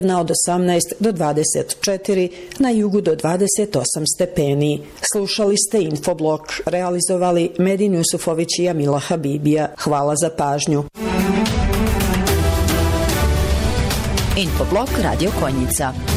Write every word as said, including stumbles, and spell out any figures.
od osamnaest do dvadeset četiri, na jugu do dvadeset osam stepeni. Slušali ste Infoblok, realizovali Medin Jusufović i Jamila Habibija. Hvala za pažnju. Infoblok Radio Konjica.